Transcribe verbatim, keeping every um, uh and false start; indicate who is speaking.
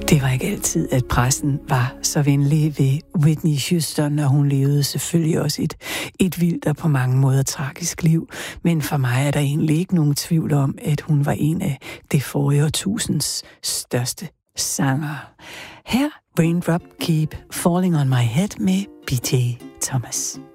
Speaker 1: Det var ikke altid, at pressen var så venlig ved Whitney Houston, og hun levede selvfølgelig også et, et vildt og på mange måder tragisk liv. Men for mig er der egentlig ikke nogen tvivl om, at hun var en af det forrige årtusinds største sanger. Her, Raindrop Keep Falling on My Head med B J Thomas.